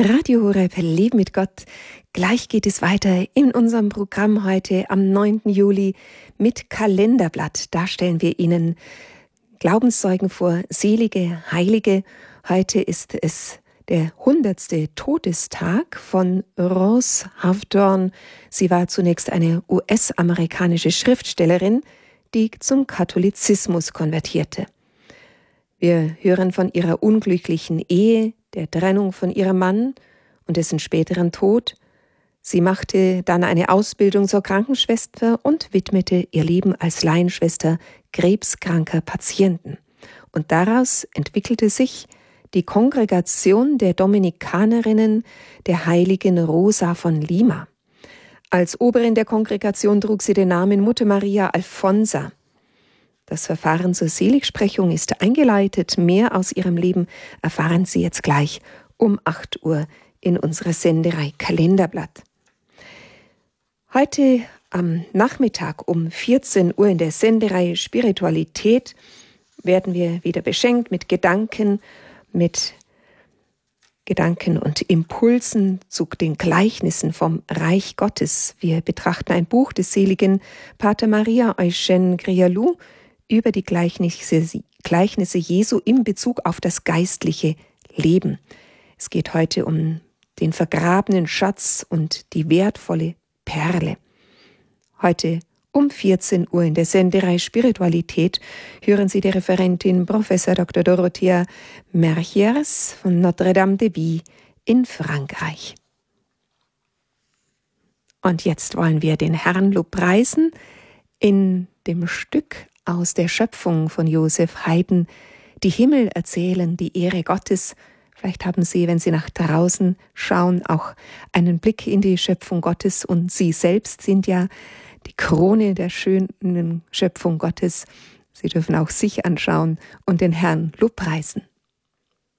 Radio Horeb, Leben mit Gott. Gleich geht es weiter in unserem Programm heute am 9. Juli mit Kalenderblatt. Da stellen wir Ihnen Glaubenszeugen vor, selige, heilige. Heute ist es der 100. Todestag von Rose Havrorn. Sie war zunächst eine US-amerikanische Schriftstellerin, die zum Katholizismus konvertierte. Wir hören von ihrer unglücklichen Ehe, der Trennung von ihrem Mann und dessen späteren Tod. Sie machte dann eine Ausbildung zur Krankenschwester und widmete ihr Leben als Laienschwester krebskranker Patienten. Und daraus entwickelte sich die Kongregation der Dominikanerinnen der heiligen Rosa von Lima. Als Oberin der Kongregation trug sie den Namen Mutter Maria Alfonsa. Das Verfahren zur Seligsprechung ist eingeleitet. Mehr aus ihrem Leben erfahren Sie jetzt gleich um 8 Uhr in unserer Senderei Kalenderblatt. Heute am Nachmittag um 14 Uhr in der Senderei Spiritualität werden wir wieder beschenkt mit Gedanken und Impulsen zu den Gleichnissen vom Reich Gottes. Wir betrachten ein Buch des seligen Pater Maria Eugène Grialou über die Gleichnisse Jesu in Bezug auf das geistliche Leben. Es geht heute um den vergrabenen Schatz und die wertvolle Perle. Heute um 14 Uhr in der Senderei Spiritualität hören Sie die Referentin Prof. Dr. Dorothea Merchiers von Notre-Dame-de-Vie in Frankreich. Und jetzt wollen wir den Herrn lobpreisen in dem Stück aus der Schöpfung von Joseph Haydn, die Himmel erzählen die Ehre Gottes. Vielleicht haben Sie, wenn Sie nach draußen schauen, auch einen Blick in die Schöpfung Gottes und Sie selbst sind ja die Krone der schönen Schöpfung Gottes. Sie dürfen auch sich anschauen und den Herrn lobpreisen.